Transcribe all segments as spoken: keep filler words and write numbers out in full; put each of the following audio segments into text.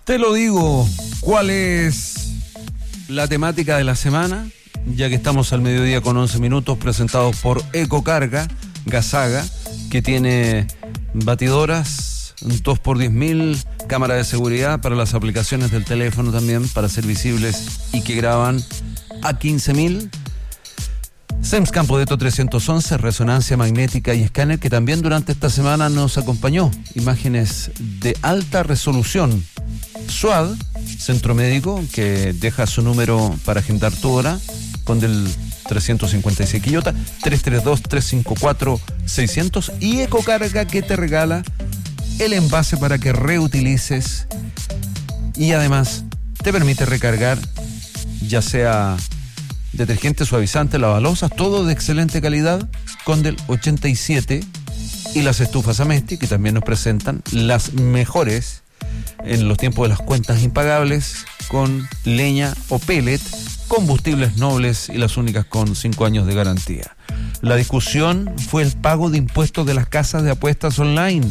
Te lo digo, ¿cuál es la temática de la semana? Ya que estamos al mediodía con once minutos, presentados por Ecocarga, Gasaga, que tiene batidoras, dos por diez mil, cámara de seguridad para las aplicaciones del teléfono también, para ser visibles y que graban a quince mil. SEMS Campodeto trescientos once, resonancia magnética y escáner, que también durante esta semana nos acompañó. Imágenes de alta resolución. SUAD, Centro Médico, que deja su número para agendar tu hora, con del trescientos cincuenta y seis Quillota, tres tres dos, tres cinco cuatro, seiscientos, y Ecocarga, que te regala el envase para que reutilices y además te permite recargar ya sea detergente, suavizante, lavalosas, todo de excelente calidad, con del ochenta y siete, y las estufas Amesti, que también nos presentan las mejores en los tiempos de las cuentas impagables, con leña o pellet, combustibles nobles y las únicas con cinco años de garantía. La discusión fue el pago de impuestos de las casas de apuestas online,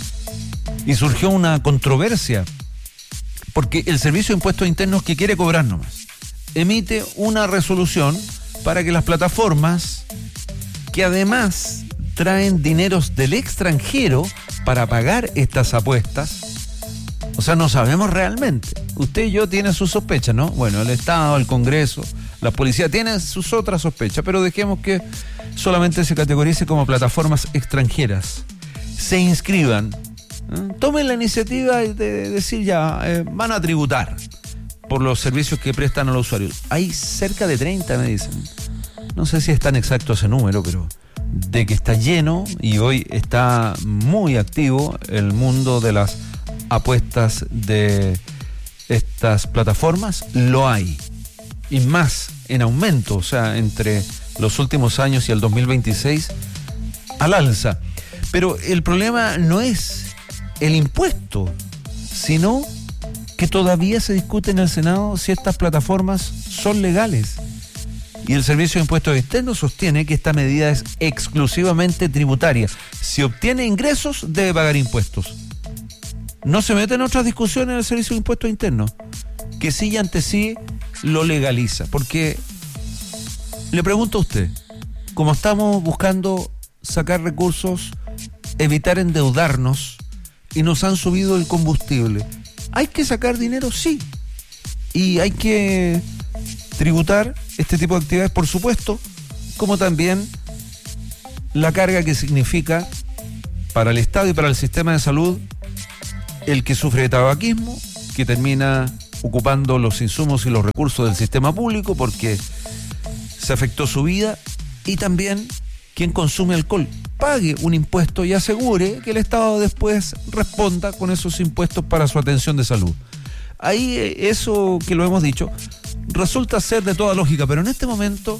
y surgió una controversia porque el Servicio de Impuestos Internos, que quiere cobrar nomás, emite una resolución para que las plataformas, que además traen dineros del extranjero para pagar estas apuestas, o sea, no sabemos realmente. Usted y yo tienen sus sospechas, ¿no? Bueno, el Estado, el Congreso, la policía tienen sus otras sospechas, pero dejemos que solamente se categorice como plataformas extranjeras. Se inscriban, ¿eh? Tomen la iniciativa de decir ya, eh, van a tributar por los servicios que prestan a los usuarios. Hay cerca de treinta, me dicen. No sé si es tan exacto ese número, pero de que está lleno y hoy está muy activo el mundo de las apuestas de estas plataformas, lo hay. Y más en aumento, o sea, entre los últimos años y el dos mil veintiséis, al alza. Pero el problema no es el impuesto, sino que todavía se discute en el Senado si estas plataformas son legales. Y el Servicio de Impuestos Externos sostiene que esta medida es exclusivamente tributaria. Si obtiene ingresos, debe pagar impuestos. No se mete en otras discusiones en el Servicio de Impuestos Internos, que sí y ante sí lo legaliza. Porque le pregunto a usted, como estamos buscando sacar recursos, evitar endeudarnos, y nos han subido el combustible, ¿hay que sacar dinero? Sí. Y hay que tributar este tipo de actividades, por supuesto, como también la carga que significa para el Estado y para el sistema de salud el que sufre de tabaquismo, que termina ocupando los insumos y los recursos del sistema público porque se afectó su vida, y también quien consume alcohol pague un impuesto y asegure que el Estado después responda con esos impuestos para su atención de salud. Ahí eso que lo hemos dicho resulta ser de toda lógica, pero en este momento,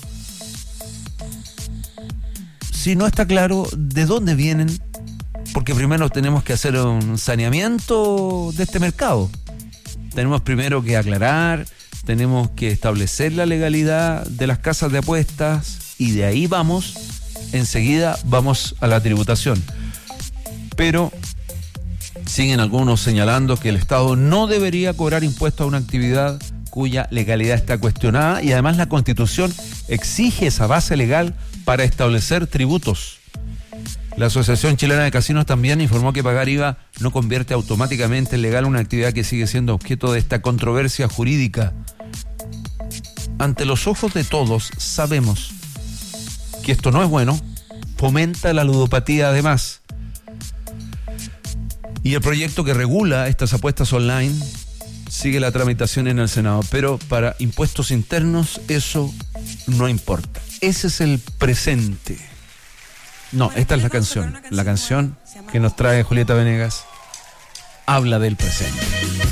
si no está claro de dónde vienen, porque primero tenemos que hacer un saneamiento de este mercado. Tenemos primero que aclarar, tenemos que establecer la legalidad de las casas de apuestas, y de ahí vamos, enseguida vamos a la tributación. Pero siguen algunos señalando que el Estado no debería cobrar impuestos a una actividad cuya legalidad está cuestionada, y además la Constitución exige esa base legal para establecer tributos. La Asociación Chilena de Casinos también informó que pagar I V A no convierte automáticamente en legal una actividad que sigue siendo objeto de esta controversia jurídica. Ante los ojos de todos sabemos que esto no es bueno, fomenta la ludopatía además. Y el proyecto que regula estas apuestas online sigue la tramitación en el Senado, pero para impuestos internos eso no importa. Ese es el presente. No, esta es la canción. La canción que nos trae Julieta Venegas habla del presente.